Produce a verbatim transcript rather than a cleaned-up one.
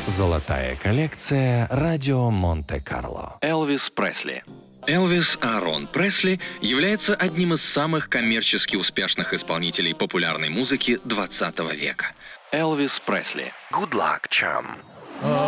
Золотая коллекция «Радио Монте-Карло». Элвис Пресли. Элвис Аарон Пресли является одним из самых коммерчески успешных исполнителей популярной музыки двадцатого века. Элвис Пресли. Good luck, chum.